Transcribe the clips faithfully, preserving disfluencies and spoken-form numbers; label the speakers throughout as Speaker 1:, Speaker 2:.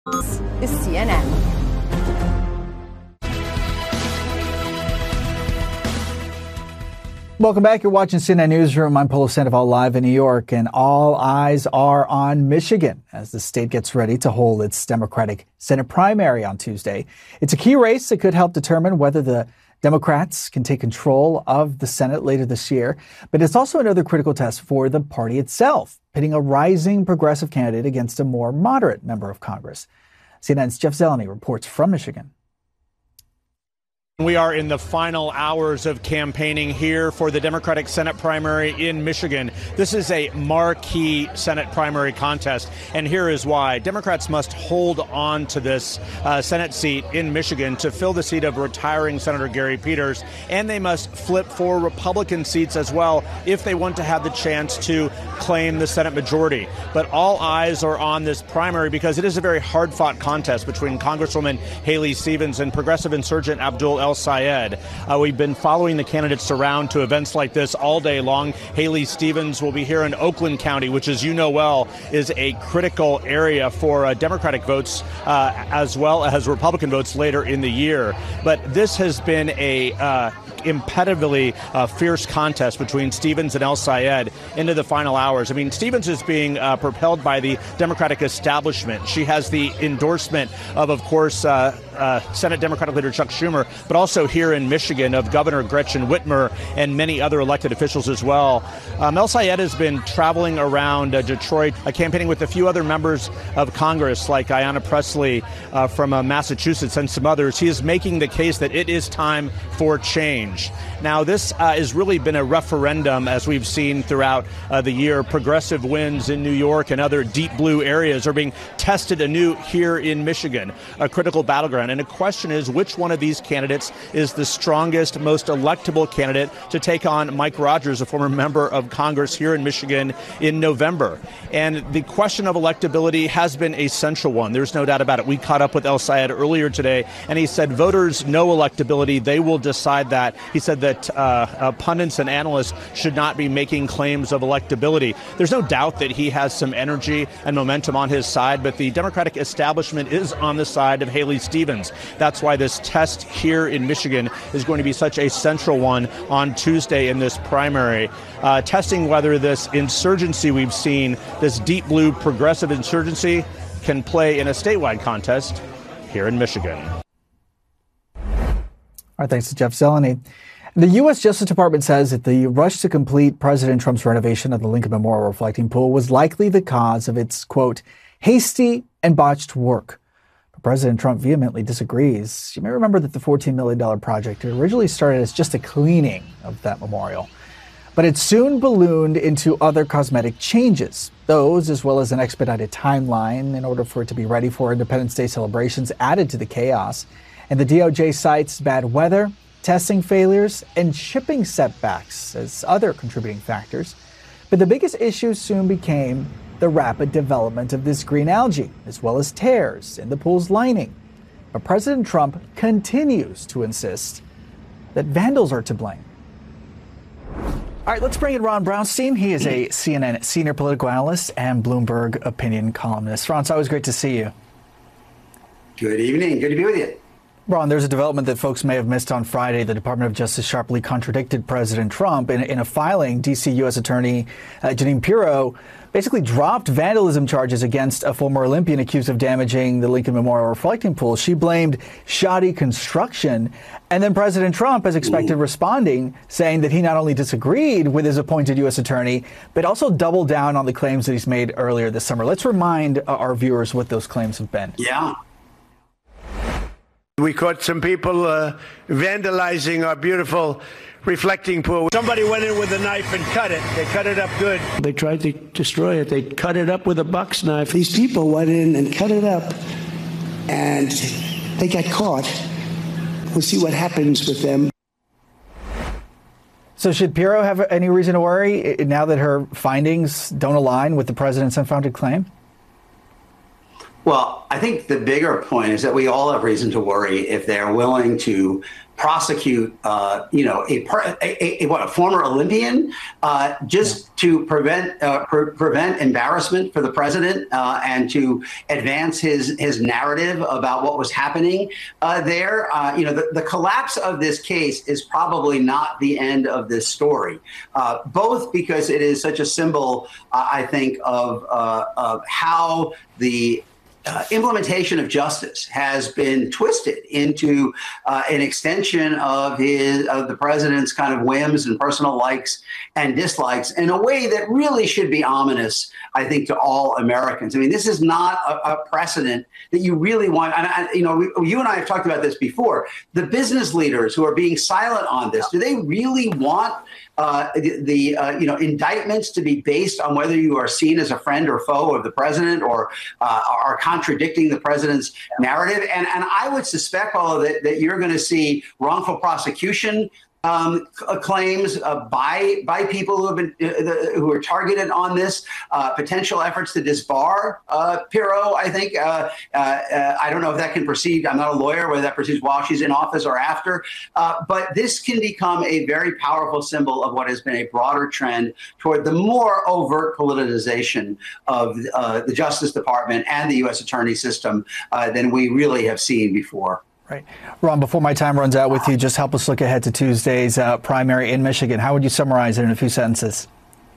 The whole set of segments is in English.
Speaker 1: is C N N.
Speaker 2: Welcome back. You're watching C N N Newsroom. I'm Polo Sandoval live in New York, and all eyes are on Michigan as the state gets ready to hold its Democratic Senate primary on Tuesday. It's a key race that could help determine whether the Democrats can take control of the Senate later this year, but it's also another critical test for the party itself, pitting a rising progressive candidate against a more moderate member of Congress. C N N's Jeff Zeleny reports from Michigan.
Speaker 3: We are in the final hours of campaigning here for the Democratic Senate primary in Michigan. This is a marquee Senate primary contest, and here is why. Democrats must hold on to this uh, Senate seat in Michigan to fill the seat of retiring Senator Gary Peters, and they must flip for Republican seats as well if they want to have the chance to claim the Senate majority. But all eyes are on this primary because it is a very hard-fought contest between Congresswoman Haley Stevens and progressive insurgent Abdul El-Sayed. Uh, we've been following the candidates around to events like this all day long. Haley Stevens will be here in Oakland County, which, as you know well, is a critical area for uh, Democratic votes uh, as well as Republican votes later in the year. But this has been a uh, impetitively uh, fierce contest between Stevens and El-Sayed into the final hours. I mean, Stevens is being uh, propelled by the Democratic establishment. She has the endorsement of, of course, uh, uh, Senate Democratic leader Chuck Schumer, but also here in Michigan of Governor Gretchen Whitmer and many other elected officials as well. Um, El-Sayed has been traveling around uh, Detroit, uh, campaigning with a few other members of Congress like Ayanna Pressley uh, from uh, Massachusetts and some others. He is making the case that it is time for change. Now, this uh, has really been a referendum, as we've seen throughout uh, the year. Progressive wins in New York and other deep blue areas are being tested anew here in Michigan, a critical battleground. And the question is, which one of these candidates is the strongest, most electable candidate to take on Mike Rogers, a former member of Congress here in Michigan, in November? And the question of electability has been a central one. There's no doubt about it. We caught up with El-Sayed earlier today, and he said voters know electability. They will decide that. He said that uh, uh, pundits and analysts should not be making claims of electability. There's no doubt that he has some energy and momentum on his side, but the Democratic establishment is on the side of Haley Stevens. That's why this test here in Michigan is going to be such a central one on Tuesday in this primary, uh, testing whether this insurgency we've seen, this deep blue progressive insurgency, can play in a statewide contest here in Michigan.
Speaker 2: All right, thanks to Jeff Zeleny. The U S Justice Department says that the rush to complete President Trump's renovation of the Lincoln Memorial Reflecting Pool was likely the cause of its, quote, hasty and botched work. But President Trump vehemently disagrees. You may remember that the fourteen million dollars project originally started as just a cleaning of that memorial, but it soon ballooned into other cosmetic changes. Those, as well as an expedited timeline in order for it to be ready for Independence Day celebrations, added to the chaos. And the D O J cites bad weather, testing failures, and shipping setbacks as other contributing factors. But the biggest issue soon became the rapid development of this green algae, as well as tears in the pool's lining. But President Trump continues to insist that vandals are to blame. All right, let's bring in Ron Brownstein. He is a C N N senior political analyst and Bloomberg opinion columnist. Ron, it's always great to see you.
Speaker 4: Good evening. Good to be with you.
Speaker 2: Ron, there's a development that folks may have missed on Friday. The Department of Justice sharply contradicted President Trump. In, in a filing, D C U S Attorney uh, Jeanine Pirro basically dropped vandalism charges against a former Olympian accused of damaging the Lincoln Memorial Reflecting Pool. She blamed shoddy construction. And then President Trump, as expected, Ooh. responding, saying that he not only disagreed with his appointed U S attorney, but also doubled down on the claims that he's made earlier this summer. Let's remind uh, our viewers what those claims have been.
Speaker 4: Yeah.
Speaker 5: We caught some people uh, vandalizing our beautiful reflecting pool. Somebody went in with a knife and cut it. They cut it up good.
Speaker 6: They tried to destroy it. They cut it up with a box knife. These people went in and cut it up, and they got caught. We'll see what happens with them.
Speaker 2: So should Pirro have any reason to worry now that her findings don't align with the president's unfounded claim?
Speaker 4: Well, I think the bigger point is that we all have reason to worry if they're willing to prosecute, uh, you know, a, a, a what a former Olympian uh, just to prevent uh, pre- prevent embarrassment for the president uh, and to advance his his narrative about what was happening uh, there. Uh, you know, the, the collapse of this case is probably not the end of this story, uh, both because it is such a symbol, uh, I think, of uh, of how the Uh, implementation of justice has been twisted into uh, an extension of his of the president's kind of whims and personal likes and dislikes in a way that really should be ominous, I think, to all Americans. I mean, this is not a, a precedent that you really want. And I, you know, we, you and I have talked about this before. The business leaders who are being silent on this, do they really want Uh, the, the uh, you know, indictments to be based on whether you are seen as a friend or foe of the president or uh, are contradicting the president's narrative? And and I would suspect, Paula, that, that you're going to see wrongful prosecution Um, claims uh, by by people who have been uh, the, who are targeted on this, uh, potential efforts to disbar uh, Pirro. I think uh, uh, uh, I don't know if that can proceed. I'm not a lawyer, whether that proceeds while she's in office or after. Uh, but this can become a very powerful symbol of what has been a broader trend toward the more overt politicization of uh, the Justice Department and the U S attorney system uh, than we really have seen before.
Speaker 2: Right. Ron, before my time runs out with you, just help us look ahead to Tuesday's uh, primary in Michigan. How would you summarize it in a few sentences?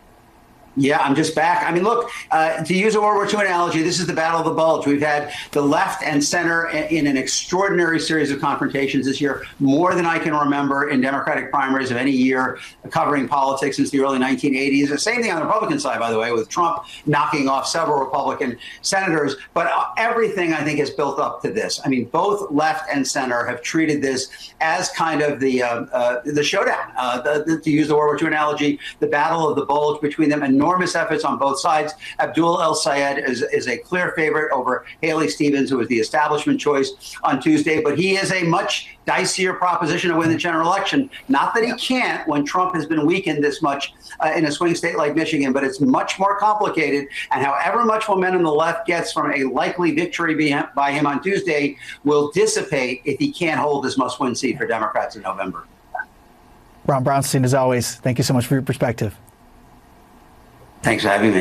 Speaker 4: Yeah, I'm just back. I mean, look, uh, to use a World War Two analogy, this is the Battle of the Bulge. We've had the left and center in an extraordinary series of confrontations this year, more than I can remember in Democratic primaries of any year covering politics since the early nineteen eighties. The same thing on the Republican side, by the way, with Trump knocking off several Republican senators. But everything, I think, has built up to this. I mean, both left and center have treated this as kind of the uh, uh, the showdown, uh, the, the, to use the World War Two analogy, the Battle of the Bulge between them. And enormous efforts on both sides. Abdul El Sayed is, is a clear favorite over Haley Stevens, who was the establishment choice on Tuesday, but he is a much dicier proposition to win the general election. Not that he can't when Trump has been weakened this much uh, in a swing state like Michigan, but it's much more complicated. And however much momentum the left gets from a likely victory by him on Tuesday will dissipate if he can't hold this must-win seat for Democrats in November.
Speaker 2: Ron Brownstein, as always, thank you so much for your perspective.
Speaker 4: Thanks for having me.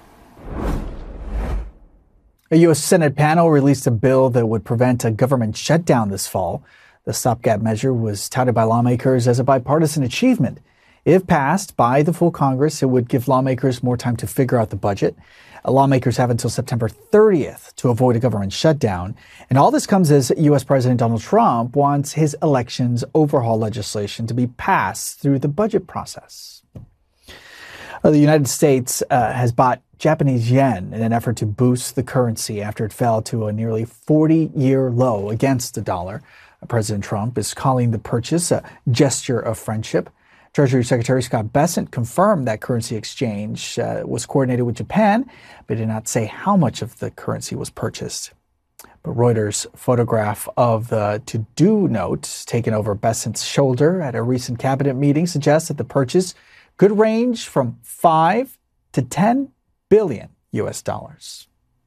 Speaker 2: A U S Senate panel released a bill that would prevent a government shutdown this fall. The stopgap measure was touted by lawmakers as a bipartisan achievement. If passed by the full Congress, it would give lawmakers more time to figure out the budget. Lawmakers have until September thirtieth to avoid a government shutdown. And all this comes as U S President Donald Trump wants his elections overhaul legislation to be passed through the budget process. Uh, the United States uh, has bought Japanese yen in an effort to boost the currency after it fell to a nearly forty-year low against the dollar. Uh, President Trump is calling the purchase a gesture of friendship. Treasury Secretary Scott Bessent confirmed that currency exchange uh, was coordinated with Japan, but did not say how much of the currency was purchased. But Reuters' photograph of the to-do note taken over Bessent's shoulder at a recent cabinet meeting suggests that the purchase could range from five to ten billion U S dollars.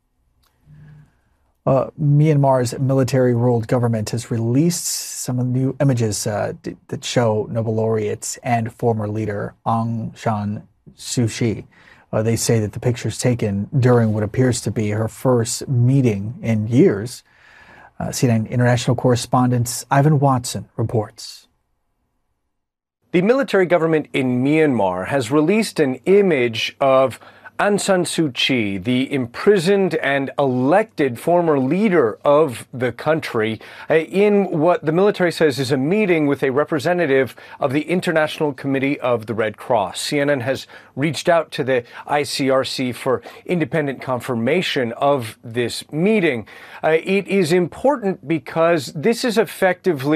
Speaker 2: Uh, Myanmar's military-ruled government has released some of the new images uh, d- that show Nobel laureates and former leader Aung San Suu Kyi. Uh, they say that the pictures taken during what appears to be her first meeting in years. Uh, C N N international correspondent Ivan Watson reports.
Speaker 7: The military government in Myanmar has released an image of Aung San Suu Kyi, the imprisoned and elected former leader of the country, in what the military says is a meeting with a representative of the International Committee of the Red Cross. C N N has reached out to the I C R C for independent confirmation of this meeting. Uh, it is important because this is effectively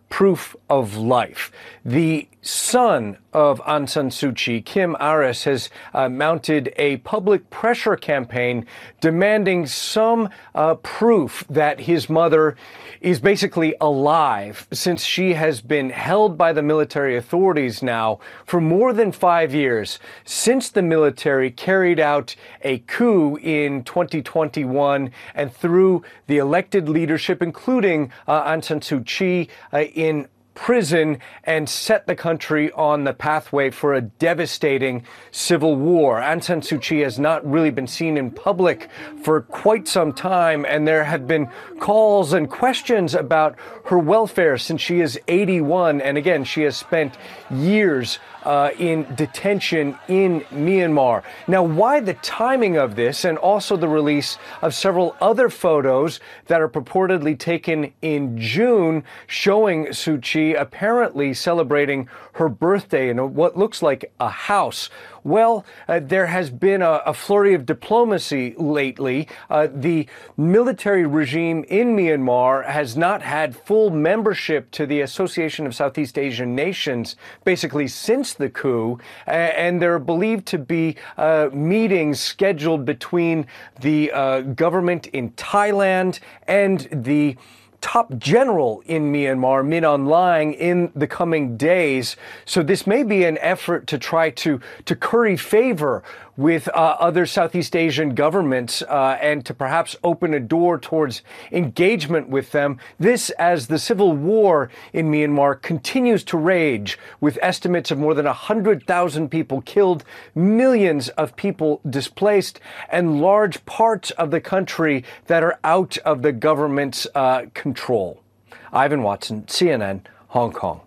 Speaker 7: proof of life. The son of Aung San Suu Kyi, Kim Aris, has uh, mounted a public pressure campaign demanding some uh, proof that his mother is basically alive, since she has been held by the military authorities now for more than five years, since the military carried out a coup in twenty twenty-one and threw the elected leadership, including uh, Aung San Suu Kyi, uh, in prison and set the country on the pathway for a devastating civil war. Aung San Suu Kyi has not really been seen in public for quite some time, and there have been calls and questions about her welfare since she is eighty-one. And again, she has spent years uh, in detention in Myanmar. Now, why the timing of this, and also the release of several other photos that are purportedly taken in June showing Suu Kyi apparently celebrating her birthday in what looks like a house? Well, uh, there has been a, a flurry of diplomacy lately. Uh, the military regime in Myanmar has not had full membership to the Association of Southeast Asian Nations basically since the coup, uh, and there are believed to be uh, meetings scheduled between the uh, government in Thailand and the top general in Myanmar, Min Aung Hlaing, in the coming days. So this may be an effort to try to, to curry favor with uh, other Southeast Asian governments uh, and to perhaps open a door towards engagement with them. This as the civil war in Myanmar continues to rage, with estimates of more than one hundred thousand people killed, millions of people displaced, and large parts of the country that are out of the government's uh, control. Ivan Watson, C N N, Hong Kong.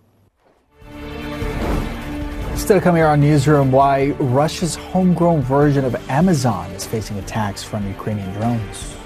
Speaker 2: Still coming here on Newsroom, why Russia's homegrown version of Amazon is facing attacks from Ukrainian drones.